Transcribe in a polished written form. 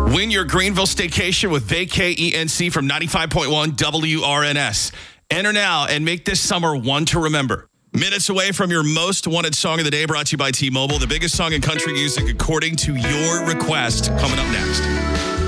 Win your Greenville staycation with Vacay ENC from 95.1 WRNS. Enter now and make this summer one to remember. Minutes away from your most wanted song of the day, brought to you by T-Mobile. The biggest song in country music according to your request, coming up next.